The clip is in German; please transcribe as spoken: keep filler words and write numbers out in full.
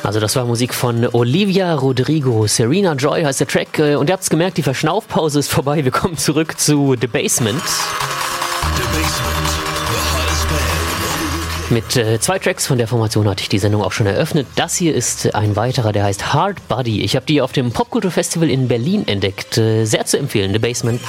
Also das war Musik von Olivia Rodrigo. Serena Joy heißt der Track. Und ihr habt es gemerkt, die Verschnaufpause ist vorbei. Wir kommen zurück zu The Basement. The Basement, the hottest band in the U K. Mit äh, zwei Tracks von der Formation hatte ich die Sendung auch schon eröffnet. Das hier ist ein weiterer, der heißt Hard Body. Ich habe die auf dem Popkulturfestival in Berlin entdeckt. Äh, sehr zu empfehlen, The Basement.